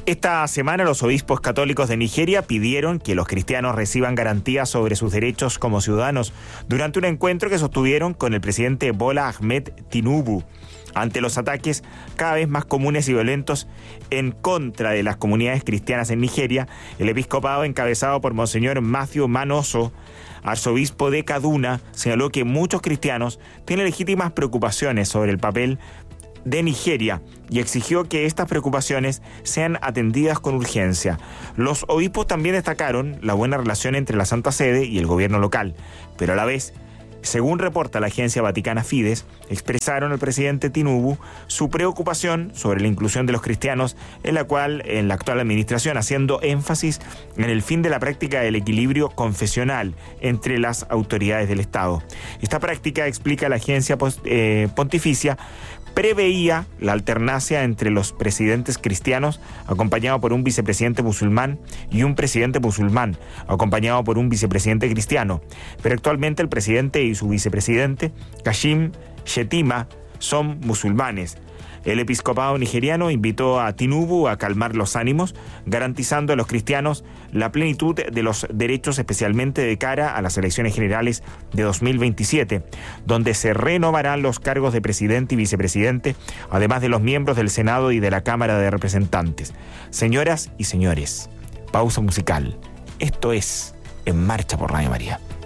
Esta semana los obispos católicos de Nigeria pidieron que los cristianos reciban garantías sobre sus derechos como ciudadanos durante un encuentro que sostuvieron con el presidente Bola Ahmed Tinubu. Ante los ataques cada vez más comunes y violentos en contra de las comunidades cristianas en Nigeria, el episcopado encabezado por Monseñor Matthew Manoso, arzobispo de Kaduna, señaló que muchos cristianos tienen legítimas preocupaciones sobre el papel de Nigeria y exigió que estas preocupaciones sean atendidas con urgencia. Los obispos también destacaron la buena relación entre la Santa Sede y el gobierno local, pero a la vez, según reporta la agencia vaticana Fides, expresaron al presidente Tinubu su preocupación sobre la inclusión de los cristianos en la actual administración, haciendo énfasis en el fin de la práctica del equilibrio confesional entre las autoridades del Estado. Esta práctica, explica la agencia pontificia, preveía la alternancia entre los presidentes cristianos, acompañado por un vicepresidente musulmán, y un presidente musulmán, acompañado por un vicepresidente cristiano. Pero actualmente el presidente y su vicepresidente, Kashim Shettima, son musulmanes. El episcopado nigeriano invitó a Tinubu a calmar los ánimos, garantizando a los cristianos la plenitud de los derechos, especialmente de cara a las elecciones generales de 2027, donde se renovarán los cargos de presidente y vicepresidente, además de los miembros del Senado y de la Cámara de Representantes. Señoras y señores, pausa musical. Esto es En Marcha por Radio María.